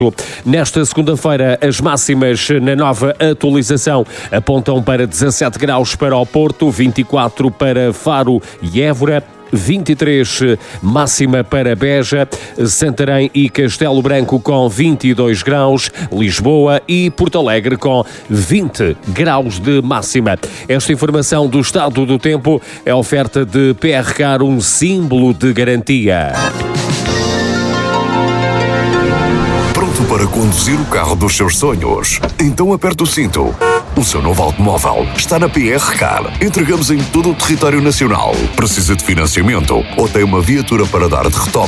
Nesta segunda-feira, as máximas na nova atualização apontam para 17 graus para o Porto, 24 para Faro e Évora, 23 máxima para Beja, Santarém e Castelo Branco com 22 graus, Lisboa e Porto Alegre com 20 graus de máxima. Esta informação do estado do tempo é oferta de PR Car, um símbolo de garantia. Pronto para conduzir o carro dos seus sonhos? Então aperte o cinto. O seu novo automóvel está na PR Car. Entregamos em todo o território nacional. Precisa de financiamento ou tem uma viatura para dar de retoque?